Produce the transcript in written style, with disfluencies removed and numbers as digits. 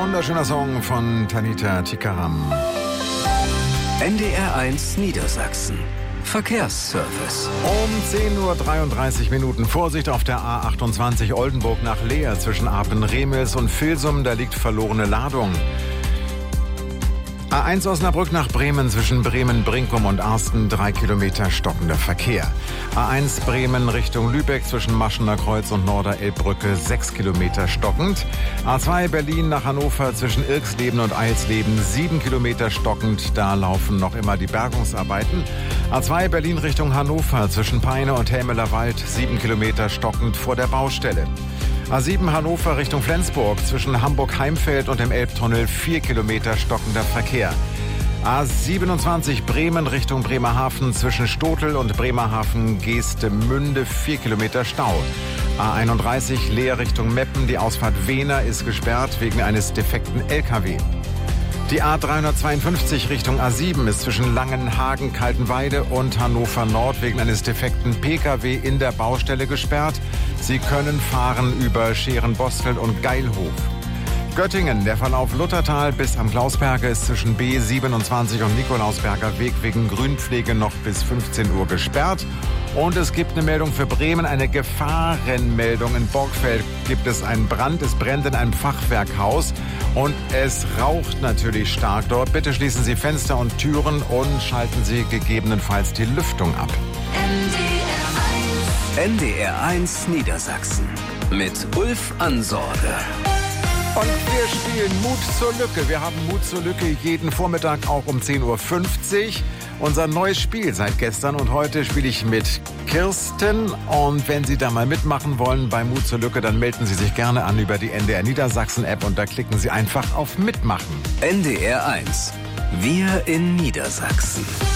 Wunderschöner Song von Tanita Tikaram. NDR 1 Niedersachsen. Verkehrsservice. Um 10:33 Uhr. Vorsicht auf der A28 Oldenburg nach Leer zwischen Apen-Remels und Vilsum. Da liegt verlorene Ladung. A1 Osnabrück nach Bremen zwischen Bremen-Brinkum und Arsten 3 Kilometer stockender Verkehr. A1 Bremen Richtung Lübeck zwischen Maschener Kreuz und Norderelbbrücke 6 Kilometer stockend. A2 Berlin nach Hannover zwischen Irksleben und Eilsleben 7 Kilometer stockend. Da laufen noch immer die Bergungsarbeiten. A2 Berlin Richtung Hannover zwischen Peine und Helmelerwald 7 Kilometer stockend vor der Baustelle. A7 Hannover Richtung Flensburg zwischen Hamburg-Heimfeld und dem Elbtunnel 4 Kilometer stockender Verkehr. A27 Bremen Richtung Bremerhaven zwischen Stotel und Bremerhaven-Geestemünde 4 Kilometer Stau. A31 Leer Richtung Meppen, die Ausfahrt Wehner ist gesperrt wegen eines defekten LKW. Die A352 Richtung A7 ist zwischen Langenhagen, Kaltenweide und Hannover Nord wegen eines defekten Pkw in der Baustelle gesperrt. Sie können fahren über Scherenbostel und Geilhof. Göttingen, der Verlauf Luthertal bis am Klausberger ist zwischen B27 und Nikolausberger Weg wegen Grünpflege noch bis 15 Uhr gesperrt. Und es gibt eine Meldung für Bremen, eine Gefahrenmeldung. In Borgfeld gibt es einen Brand. Es brennt in einem Fachwerkhaus und es raucht natürlich stark dort. Bitte schließen Sie Fenster und Türen und schalten Sie gegebenenfalls die Lüftung ab. NDR 1 Niedersachsen mit Ulf Ansorge. Und wir spielen Mut zur Lücke. Wir haben Mut zur Lücke jeden Vormittag auch um 10:50 Uhr. Unser neues Spiel seit gestern und heute spiele ich mit Kirsten. Und wenn Sie da mal mitmachen wollen bei Mut zur Lücke, dann melden Sie sich gerne an über die NDR Niedersachsen App und da klicken Sie einfach auf Mitmachen. NDR 1. Wir in Niedersachsen.